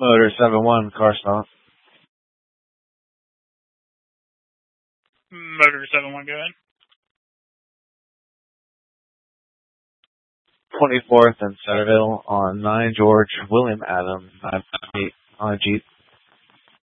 Motor 7-1, car stop. Motor 7-1, go ahead. 24th and Centerville on 9 George William Adam 958 on a Jeep.